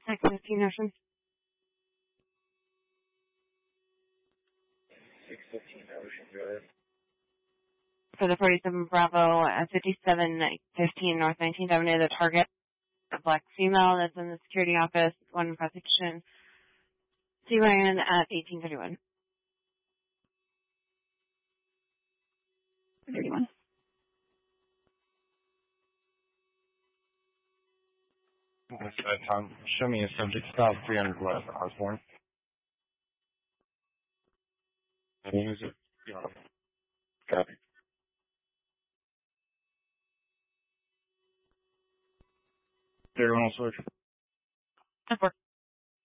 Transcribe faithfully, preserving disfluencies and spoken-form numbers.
six fifteen Ocean. six fifteen Ocean, go ahead. For the forty-seven Bravo at fifty-seven fifteen North nineteenth Avenue, the target, a black female that's in the security office, one in prosecution. C Y N at eighteen thirty-one. thirty-one. What's that time? Show me a subject stop, three hundred West Osborne. What name is it? Yeah. Copy. Everyone will switch. That's work.